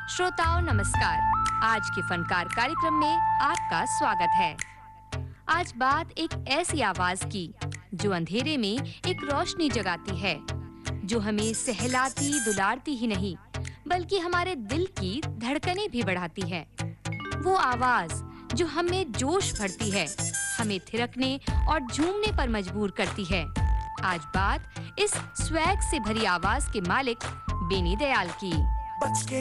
श्रोताओं नमस्कार। आज के फनकार कार्यक्रम में आपका स्वागत है। आज बात एक ऐसी आवाज की जो अंधेरे में एक रोशनी जगाती है, जो हमें सहलाती दुलारती ही नहीं बल्कि हमारे दिल की धड़कनें भी बढ़ाती है। वो आवाज जो हमें जोश भरती है, हमें थिरकने और झूमने पर मजबूर करती है। आज बात इस स्वैग से भरी आवाज के मालिक बेनी दयाल की।